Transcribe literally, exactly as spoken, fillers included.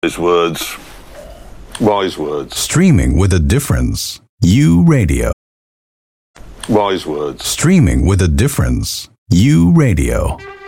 words, wise words. Streaming with a difference. U Radio. Wise words. Streaming with a difference. U Radio.